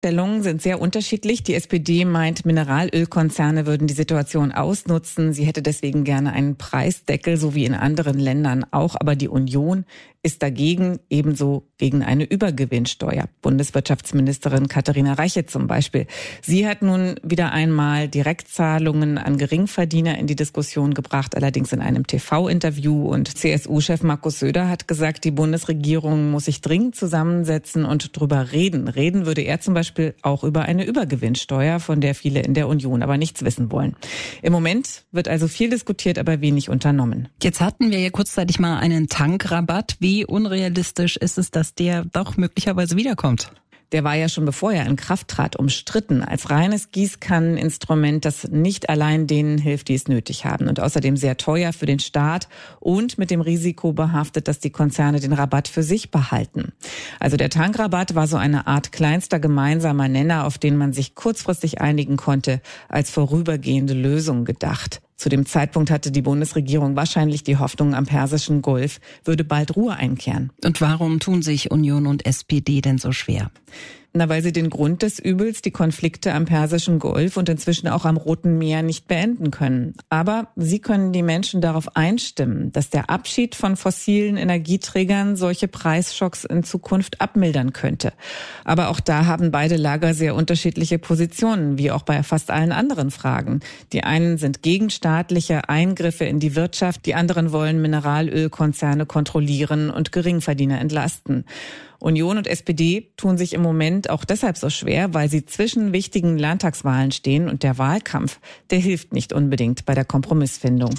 Stellungen sind sehr unterschiedlich. Die SPD meint, Mineralölkonzerne würden die Situation ausnutzen. Sie hätte deswegen gerne einen Preisdeckel, so wie in anderen Ländern auch. Aber die Union ist dagegen, ebenso gegen eine Übergewinnsteuer. Bundeswirtschaftsministerin Katharina Reiche zum Beispiel. Sie hat nun wieder einmal Direktzahlungen an Geringverdiener in die Diskussion gebracht, allerdings in einem TV-Interview. Und CSU-Chef Markus Söder hat gesagt, die Bundesregierung muss sich dringend zusammensetzen und drüber reden. Reden würde er zum Beispiel auch über eine Übergewinnsteuer, von der viele in der Union aber nichts wissen wollen. Im Moment wird also viel diskutiert, aber wenig unternommen. Jetzt hatten wir ja kurzzeitig mal einen Tankrabatt. Wie unrealistisch ist es, dass der doch möglicherweise wiederkommt? Der war ja schon, bevor er in Kraft trat, umstritten. Als reines Gießkanneninstrument, das nicht allein denen hilft, die es nötig haben. Und außerdem sehr teuer für den Staat und mit dem Risiko behaftet, dass die Konzerne den Rabatt für sich behalten. Also der Tankrabatt war so eine Art kleinster gemeinsamer Nenner, auf den man sich kurzfristig einigen konnte, als vorübergehende Lösung gedacht. Zu dem Zeitpunkt hatte die Bundesregierung wahrscheinlich die Hoffnung, am Persischen Golf würde bald Ruhe einkehren. Und warum tun sich Union und SPD denn so schwer? Na, weil sie den Grund des Übels, die Konflikte am Persischen Golf und inzwischen auch am Roten Meer, nicht beenden können. Aber sie können die Menschen darauf einstimmen, dass der Abschied von fossilen Energieträgern solche Preisschocks in Zukunft abmildern könnte. Aber auch da haben beide Lager sehr unterschiedliche Positionen, wie auch bei fast allen anderen Fragen. Die einen sind gegen staatliche Eingriffe in die Wirtschaft, die anderen wollen Mineralölkonzerne kontrollieren und Geringverdiener entlasten. Union und SPD tun sich im Moment auch deshalb so schwer, weil sie zwischen wichtigen Landtagswahlen stehen und der Wahlkampf, der hilft nicht unbedingt bei der Kompromissfindung.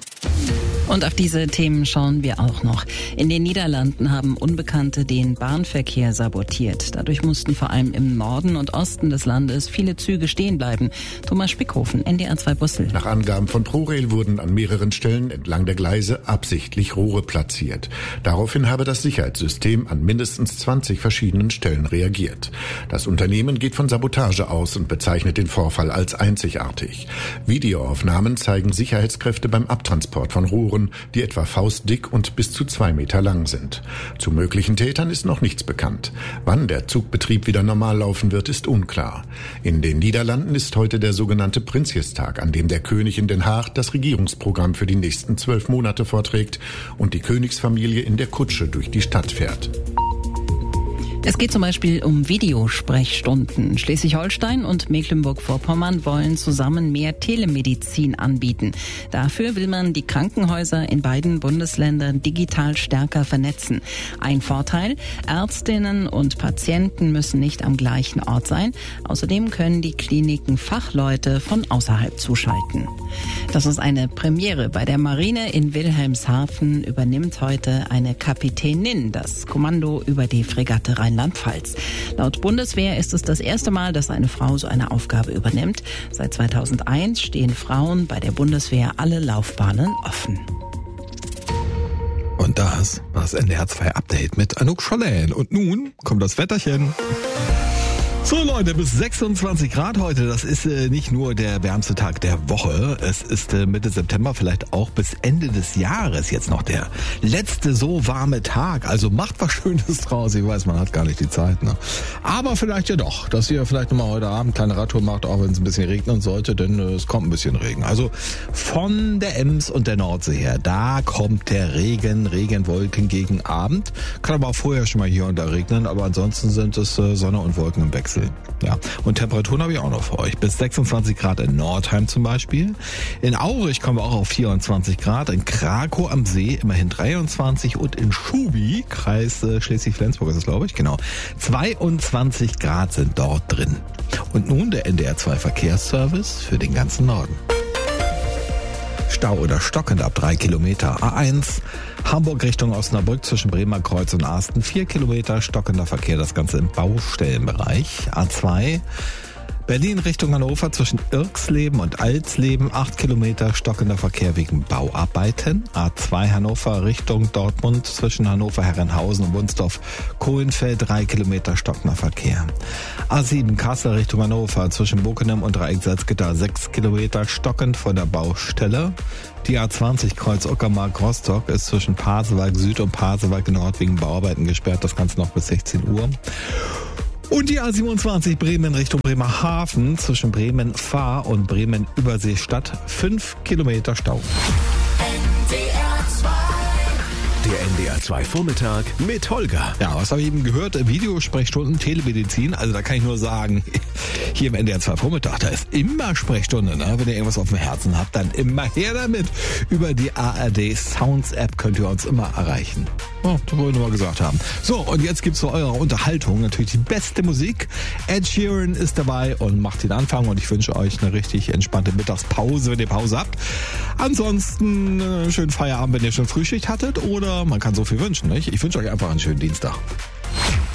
Und auf diese Themen schauen wir auch noch. In den Niederlanden haben Unbekannte den Bahnverkehr sabotiert. Dadurch mussten vor allem im Norden und Osten des Landes viele Züge stehen bleiben. Thomas Spickhofen, NDR 2 Brüssel. Nach Angaben von ProRail wurden an mehreren Stellen entlang der Gleise absichtlich Rohre platziert. Daraufhin habe das Sicherheitssystem an mindestens 20 verschiedenen Stellen reagiert. Das Unternehmen geht von Sabotage aus und bezeichnet den Vorfall als einzigartig. Videoaufnahmen zeigen Sicherheitskräfte beim Abtransport von Rohren, die etwa faustdick und bis zu 2 Meter lang sind. Zu möglichen Tätern ist noch nichts bekannt. Wann der Zugbetrieb wieder normal laufen wird, ist unklar. In den Niederlanden ist heute der sogenannte Prinsjestag, an dem der König in Den Haag das Regierungsprogramm für die nächsten 12 Monate vorträgt und die Königsfamilie in der Kutsche durch die Stadt fährt. Es geht zum Beispiel um Videosprechstunden. Schleswig-Holstein und Mecklenburg-Vorpommern wollen zusammen mehr Telemedizin anbieten. Dafür will man die Krankenhäuser in beiden Bundesländern digital stärker vernetzen. Ein Vorteil: Ärztinnen und Patienten müssen nicht am gleichen Ort sein. Außerdem können die Kliniken Fachleute von außerhalb zuschalten. Das ist eine Premiere. Bei der Marine in Wilhelmshaven übernimmt heute eine Kapitänin das Kommando über die Fregatte Rheinland-Pfalz. Laut Bundeswehr ist es das erste Mal, dass eine Frau so eine Aufgabe übernimmt. Seit 2001 stehen Frauen bei der Bundeswehr alle Laufbahnen offen. Und das war das NDR 2 Update mit Anouk Schollen. Und nun kommt das Wetterchen. So Leute, bis 26 Grad heute. Das ist nicht nur der wärmste Tag der Woche. Es ist Mitte September, vielleicht auch bis Ende des Jahres jetzt noch der letzte so warme Tag. Also macht was Schönes draus. Ich weiß, man hat gar nicht die Zeit, ne? Aber vielleicht ja doch, dass ihr vielleicht nochmal heute Abend kleine Radtour macht, auch wenn es ein bisschen regnen sollte, denn es kommt ein bisschen Regen. Also von der Ems und der Nordsee her, da kommt der Regen, Regenwolken gegen Abend. Kann aber auch vorher schon mal hier und da regnen, aber ansonsten sind es Sonne und Wolken im Wechsel. Ja, und Temperaturen habe ich auch noch für euch. Bis 26 Grad in Nordheim zum Beispiel. In Aurich kommen wir auch auf 24 Grad. In Krakow am See immerhin 23 und in Schubi, Kreis Schleswig-Flensburg ist es, glaube ich, genau. 22 Grad sind dort drin. Und nun der NDR 2 Verkehrsservice für den ganzen Norden. Stau oder stockend ab 3 Kilometer. A1 Hamburg Richtung Osnabrück zwischen Bremer Kreuz und Asten 4 Kilometer, stockender Verkehr, das Ganze im Baustellenbereich. A2 Berlin Richtung Hannover zwischen Irxleben und Alsleben 8 Kilometer, stockender Verkehr wegen Bauarbeiten. A2 Hannover Richtung Dortmund zwischen Hannover Herrenhausen und Wunsdorf-Kohlenfeld 3 Kilometer, stockender Verkehr. A7 Kassel Richtung Hannover zwischen Bockenem und Dreieck Salzgitter 6 Kilometer, stockend von der Baustelle. Die A20 Kreuz Uckermark-Rostock ist zwischen Pasewalk Süd und Pasewalk Nord wegen Bauarbeiten gesperrt, das Ganze noch bis 16 Uhr. Und die A27 Bremen Richtung Bremerhaven zwischen Bremen-Fahr und Bremen-Überseestadt 5 Kilometer Stau. Der NDR 2 Vormittag mit Holger. Ja, was habe ich eben gehört? Videosprechstunden, Telemedizin. Also da kann ich nur sagen, hier im NDR 2 Vormittag, da ist immer Sprechstunde. Ne? Wenn ihr irgendwas auf dem Herzen habt, dann immer her damit. Über die ARD Sounds App könnt ihr uns immer erreichen. Oh, das wollte ich nur mal gesagt haben. So, und jetzt gibt's zu eurer Unterhaltung natürlich die beste Musik. Ed Sheeran ist dabei und macht den Anfang. Und ich wünsche euch eine richtig entspannte Mittagspause, wenn ihr Pause habt. Ansonsten schönen Feierabend, wenn ihr schon Frühschicht hattet. Oder man kann so viel wünschen, nicht? Ich wünsche euch einfach einen schönen Dienstag.